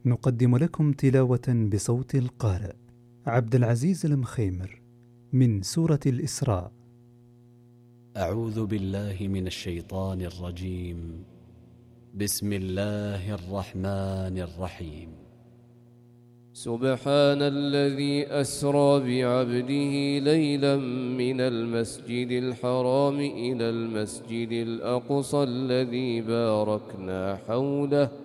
نقدم لكم تلاوة بصوت القارئ عبد العزيز المخيمر من سورة الإسراء. أعوذ بالله من الشيطان الرجيم. بسم الله الرحمن الرحيم. سبحان الذي أسرى بعبده ليلا من المسجد الحرام إلى المسجد الأقصى الذي باركنا حوله